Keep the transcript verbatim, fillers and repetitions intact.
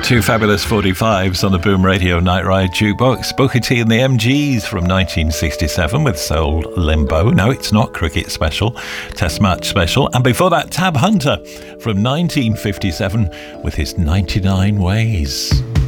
Two fabulous forty-fives on the Boom Radio Night Ride Jukebox. Booker T and the M Gs from nineteen sixty-seven with Soul Limbo. No, it's not Cricket Special, Test Match Special. And before that, Tab Hunter from nineteen fifty-seven with his ninety-nine Ways.